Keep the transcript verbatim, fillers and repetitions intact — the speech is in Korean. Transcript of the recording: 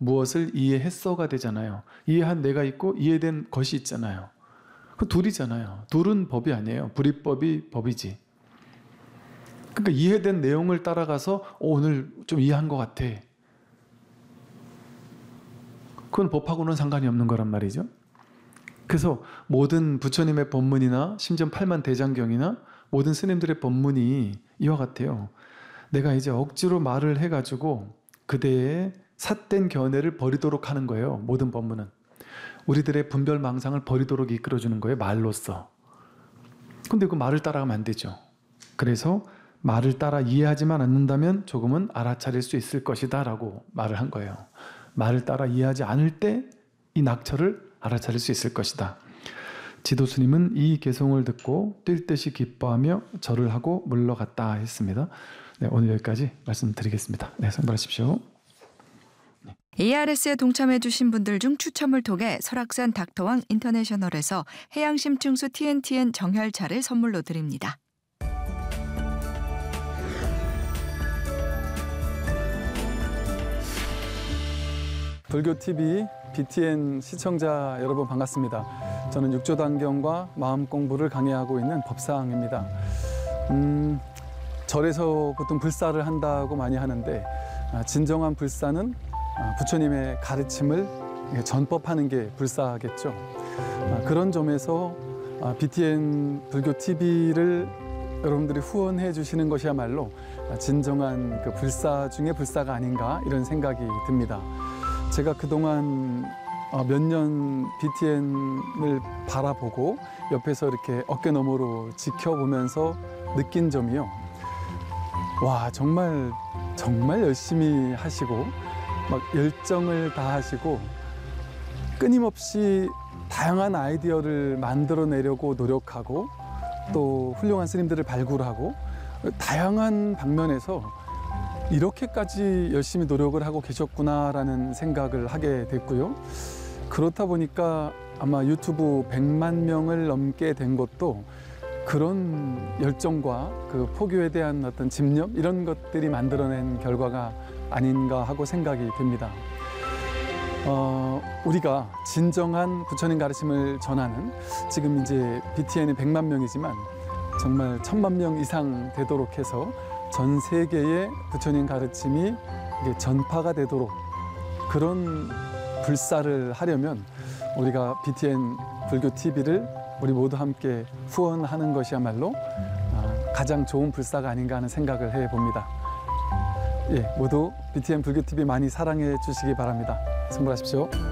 무엇을 이해했어가 되잖아요. 이해한 내가 있고 이해된 것이 있잖아요. 그 둘이잖아요. 둘은 법이 아니에요. 불이법이 법이지. 그러니까 이해된 내용을 따라가서 어, 오늘 좀 이해한 것 같아. 그건 법하고는 상관이 없는 거란 말이죠. 그래서 모든 부처님의 법문이나 심지어 팔만 대장경이나 모든 스님들의 법문이 이와 같아요. 내가 이제 억지로 말을 해가지고 그대의 삿된 견해를 버리도록 하는 거예요. 모든 법문은. 우리들의 분별망상을 버리도록 이끌어주는 거예요. 말로써. 근데 그 말을 따라가면 안 되죠. 그래서 말을 따라 이해하지만 않는다면 조금은 알아차릴 수 있을 것이다 라고 말을 한 거예요. 말을 따라 이해하지 않을 때 이 낙처를 알아차릴 수 있을 것이다. 지도스님은 이 개송을 듣고 뛸 듯이 기뻐하며 절을 하고 물러갔다 했습니다. 네, 오늘 여기까지 말씀드리겠습니다. 네, 성불하십시오. 에이알에스에 동참해주신 분들 중 추첨을 통해 설악산 닥터왕 인터내셔널에서 해양심층수 티엔티엔 정혈차를 선물로 드립니다. 불교티비 비티엔 시청자 여러분 반갑습니다. 저는 육조단경과 마음 공부를 강의하고 있는 법상입니다. 음, 절에서 보통 불사를 한다고 많이 하는데 진정한 불사는 부처님의 가르침을 전법하는 게 불사겠죠. 그런 점에서 비티엔 불교티비를 여러분들이 후원해 주시는 것이야말로 진정한 그 불사 중에 불사가 아닌가 이런 생각이 듭니다. 제가 그동안 몇 년 비티엔을 바라보고 옆에서 이렇게 어깨너머로 지켜보면서 느낀 점이요. 와, 정말 정말 열심히 하시고 막 열정을 다하시고 끊임없이 다양한 아이디어를 만들어내려고 노력하고 또 훌륭한 스님들을 발굴하고 다양한 방면에서 이렇게까지 열심히 노력을 하고 계셨구나라는 생각을 하게 됐고요. 그렇다 보니까 아마 유튜브 백만 명을 넘게 된 것도 그런 열정과 그 포교에 대한 어떤 집념 이런 것들이 만들어낸 결과가 아닌가 하고 생각이 듭니다. 어, 우리가 진정한 부처님 가르침을 전하는 지금 이제 비티엔이 백만 명이지만 정말 천만 명 이상 되도록 해서 전 세계의 부처님 가르침이 이게 전파가 되도록 그런 불사를 하려면 우리가 비티엔 불교티비를 우리 모두 함께 후원하는 것이야말로 가장 좋은 불사가 아닌가 하는 생각을 해봅니다. 예, 모두 비티엔 불교티비 많이 사랑해 주시기 바랍니다. 성불하십시오.